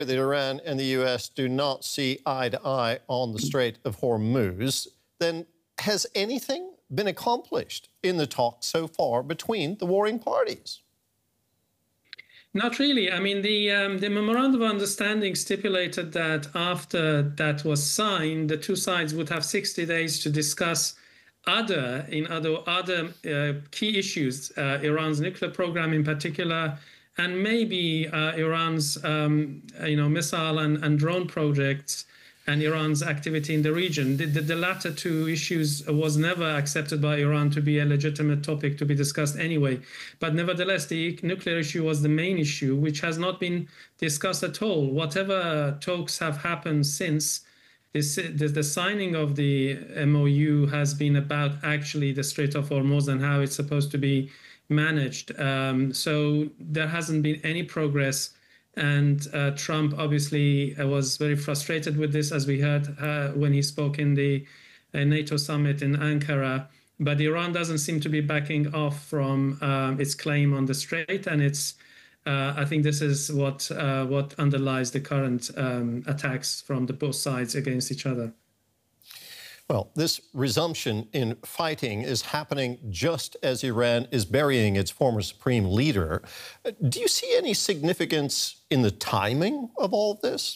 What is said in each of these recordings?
that Iran and the U.S. do not see eye to eye on the Strait of Hormuz, then has anything been accomplished in the talks so far between the warring parties? Not really. I mean, the memorandum of understanding stipulated that after that was signed, the two sides would have 60 days to discuss other key issues, Iran's nuclear program in particular, and maybe Iran's missile and drone projects, and Iran's activity in the region. The latter two issues was never accepted by Iran to be a legitimate topic to be discussed anyway. But nevertheless, the nuclear issue was the main issue, which has not been discussed at all. Whatever talks have happened since the signing of the MOU has been about actually the Strait of Hormuz and how it's supposed to be managed. So there hasn't been any progress. And Trump obviously was very frustrated with this, as we heard when he spoke in the NATO summit in Ankara. But Iran doesn't seem to be backing off from its claim on the strait, and I think this is what underlies the current attacks from both sides against each other. Well, this resumption in fighting is happening just as Iran is burying its former supreme leader. Do you see any significance in the timing of all of this?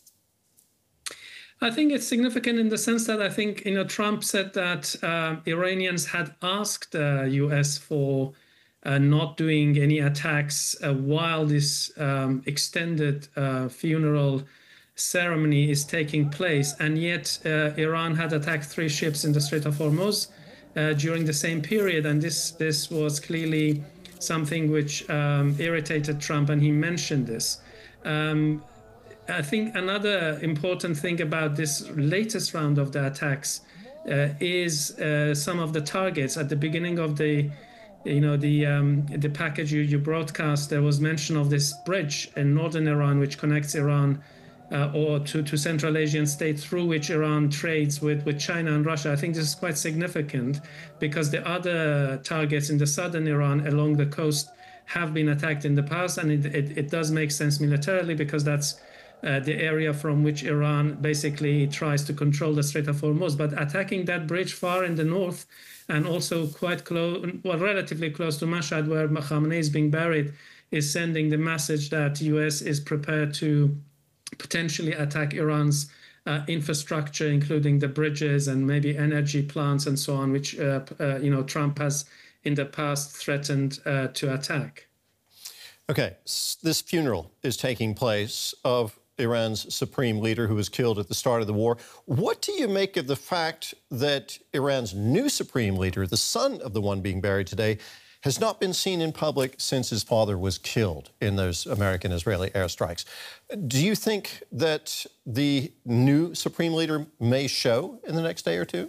I think it's significant in the sense that I think, Trump said that Iranians had asked the U.S. for not doing any attacks while this extended funeral ceremony is taking place, and yet Iran had attacked 3 ships in the Strait of Hormuz during the same period, and this was clearly something which irritated Trump, and he mentioned this. I think another important thing about this latest round of the attacks is some of the targets. At the beginning of the package you broadcast, there was mention of this bridge in northern Iran which connects Iran or to Central Asian states through which Iran trades with China and Russia. I think this is quite significant because the other targets in the southern Iran along the coast have been attacked in the past, and it does make sense militarily because that's the area from which Iran basically tries to control the Strait of Hormuz. But attacking that bridge far in the north and also quite close, well, relatively close to Mashhad, where Khamenei is being buried, is sending the message that the US is prepared to potentially attack Iran's infrastructure, including the bridges and maybe energy plants and so on, which Trump has in the past threatened to attack. Okay, this funeral is taking place of Iran's supreme leader who was killed at the start of the war. What do you make of the fact that Iran's new supreme leader, the son of the one being buried today, has not been seen in public since his father was killed in those American-Israeli airstrikes? Do you think that the new supreme leader may show in the next day or two?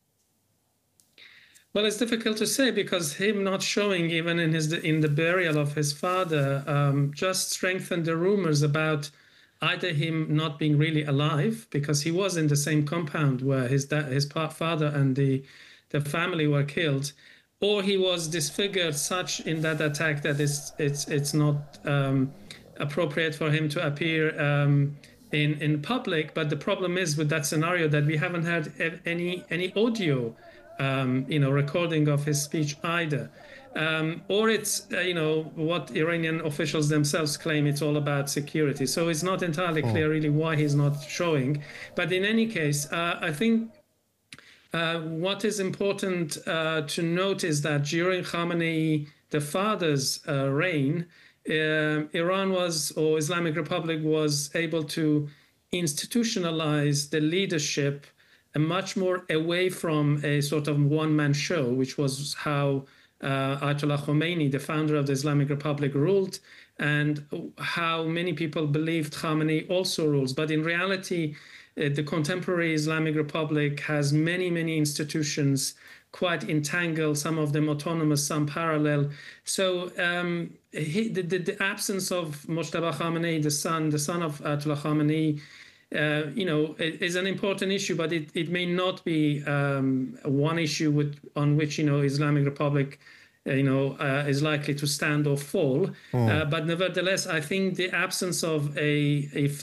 Well, it's difficult to say because him not showing even in the burial of his father just strengthened the rumors about either him not being really alive, because he was in the same compound where his father and the family were killed, or he was disfigured such in that attack that it's not appropriate for him to appear in public. But the problem is with that scenario that we haven't had any audio recording of his speech either. Or it's, what Iranian officials themselves claim it's all about security. So it's not entirely clear really why he's not showing. But in any case, I think what is important to note is that during Khamenei, the father's reign, Iran or Islamic Republic was able to institutionalize the leadership much more away from a sort of one-man show, which was how Ayatollah Khomeini, the founder of the Islamic Republic, ruled, and how many people believed Khamenei also rules. But in reality, the contemporary Islamic Republic has many, many institutions, quite entangled, some of them autonomous, some parallel. So the absence of Mojtaba Khamenei, the son of Ayatollah Khamenei, is an important issue, but it may not be one issue on which Islamic Republic is likely to stand or fall. But nevertheless, I think the absence of a